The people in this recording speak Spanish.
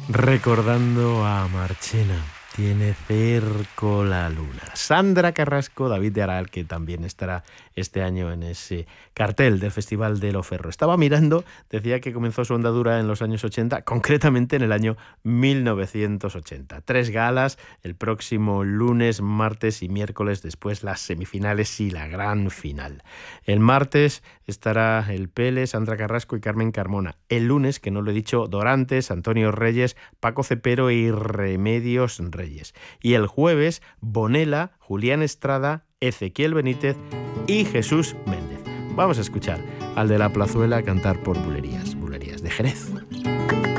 Recordando a Marchena, tiene cerco la luna. Sandra Carrasco, David de Aral, que también estará este año en ese cartel del Festival de Loferro. Estaba mirando, decía que comenzó su andadura en los años 80, concretamente en el año 1980. 3 galas, el próximo lunes, martes y miércoles, después las semifinales y la gran final. El martes estará el Pele, Sandra Carrasco y Carmen Carmona. El lunes, que no lo he dicho, Dorantes, Antonio Reyes, Paco Cepero y Remedios Reyes. Y el jueves, Bonela, Julián Estrada, Ezequiel Benítez y Jesús Méndez. Vamos a escuchar al de la Plazuela cantar por Bulerías, Bulerías de Jerez.